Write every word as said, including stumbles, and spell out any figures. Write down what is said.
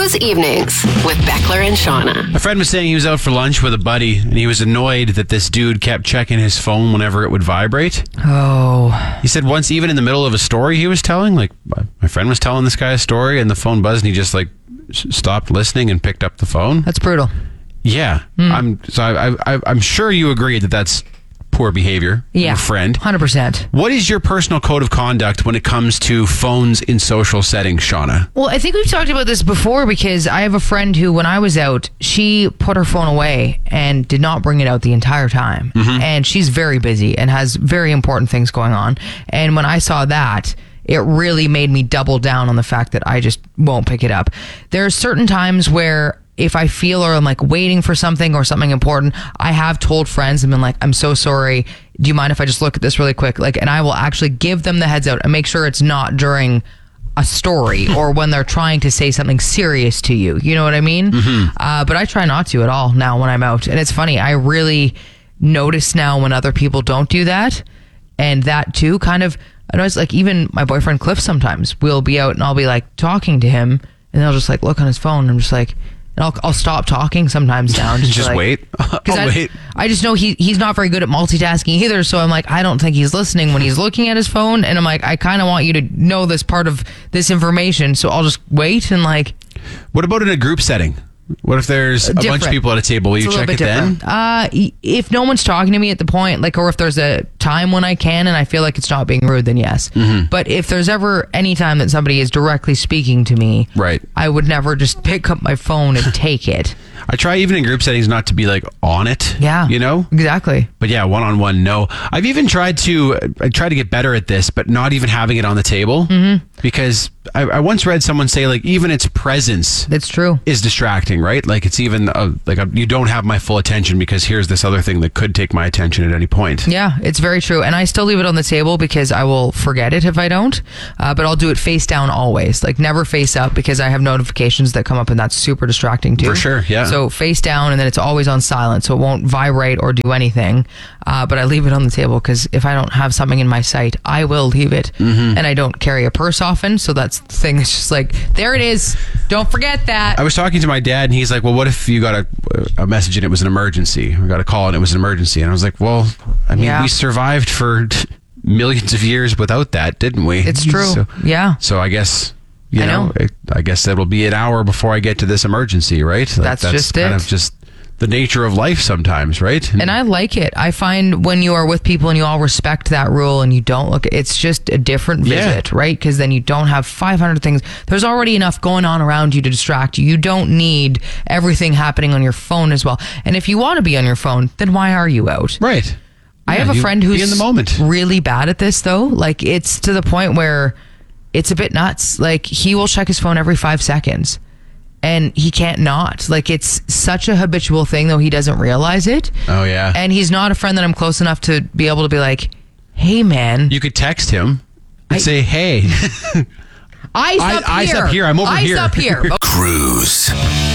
Cruise Evenings with Beckler and Shauna. A friend was saying he was out for lunch with a buddy, and he was annoyed that this dude kept checking his phone whenever it would vibrate. Oh. He said once, even in the middle of a story he was telling, like, my friend was telling this guy a story, and the phone buzzed, and he just, like, stopped listening and picked up the phone. That's brutal. Yeah. Mm. I'm so I, I, I'm sure you agree that that's poor behavior. Yeah. From a friend. one hundred percent. What is your personal code of conduct when it comes to phones in social settings, Shauna? Well, I think we've talked about this before because I have a friend who, when I was out, she put her phone away and did not bring it out the entire time. Mm-hmm. And she's very busy and has very important things going on. And when I saw that, it really made me double down on the fact that I just won't pick it up. There are certain times where if I feel or I'm like waiting for something or something important, I have told friends and been like, I'm so sorry. Do you mind if I just look at this really quick? Like, and I will actually give them the heads out and make sure it's not during a story or when they're trying to say something serious to you. You know what I mean? Mm-hmm. Uh, but I try not to at all now when I'm out. And it's funny. I really notice now when other people don't do that. And that too kind of, I know it's like even my boyfriend Cliff sometimes will be out and I'll be like talking to him and he'll just like look on his phone and I'm just like, and I'll, I'll stop talking sometimes now. And just just like, wait. I'll I, wait. I just know he he's not very good at multitasking either. So I'm like, I don't think he's listening when he's looking at his phone. And I'm like, I kind of want you to know this part of this information. So I'll just wait and like. What about in a group setting? What if there's a different. bunch of people at a table? Will it's you check it different. then? Uh, if no one's talking to me at the point, like, or if there's a time when I can and I feel like it's not being rude, then yes. Mm-hmm. But if there's ever any time that somebody is directly speaking to me, right, I would never just pick up my phone and take it. I try even in group settings not to be like on it. Yeah. You know? Exactly. But yeah, one-on-one, no. I've even tried to, I try to get better at this, but not even having it on the table. Mm-hmm. Because I, I once read someone say like even its presence it's true. is distracting, right? Like it's even uh, like a, you don't have my full attention because here's this other thing that could take my attention at any point. Yeah, it's very true. And I still leave it on the table because I will forget it if I don't. Uh, but I'll do it face down always. Like never face up because I have notifications that come up and that's super distracting too. For sure, yeah. So face down and then it's always on silent so it won't vibrate or do anything. Uh, but I leave it on the table because if I don't have something in my sight, I will leave it. Mm-hmm. And I don't carry a purse often. So that's the thing. It's just like, there it is. Don't forget that. I was talking to my dad and he's like, well, what if you got a, a message and it was an emergency? We got a call and it was an emergency. And I was like, well, I mean, yeah. we survived for millions of years without that, didn't we? It's true. So, yeah. So I guess... You I know, know. It, I guess it'll be an hour before I get to this emergency, right? Like, that's, that's just kind it. of just the nature of life sometimes, right? And I like it. I find when you are with people and you all respect that rule and you don't look, it's just a different visit, yeah. right? Because then you don't have five hundred things. There's already enough going on around you to distract you. You don't need everything happening on your phone as well. And if you want to be on your phone, then why are you out? Right. I yeah, have a friend who's in the moment. really bad at this though. Like it's to the point where it's a bit nuts. Like he will check his phone every five seconds and he can't not. Like it's such a habitual thing though he doesn't realize it. Oh yeah. And he's not a friend that I'm close enough to be able to be like, hey man. You could text him and I, say, hey. Eyes up I, here. Eyes up here. I'm over Eyes here. Eyes up here. Cruise.